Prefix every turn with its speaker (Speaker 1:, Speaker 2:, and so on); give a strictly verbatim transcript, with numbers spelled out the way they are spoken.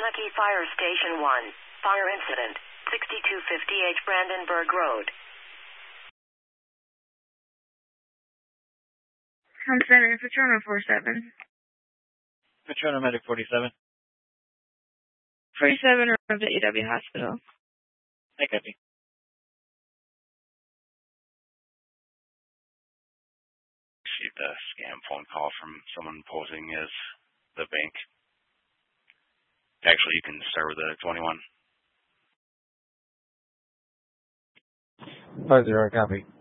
Speaker 1: Manatee Fire Station one. Fire incident. sixty-two fifty H Brandenburg Road.
Speaker 2: Home Center, Patrona four seven.
Speaker 3: Patrona Medic forty-seven.
Speaker 2: forty-seven arrived at U W Hospital.
Speaker 3: I copy.
Speaker 4: Received a scam phone call from someone posing as the bank. Actually, you can start with a twenty-one.
Speaker 3: Five zero, copy.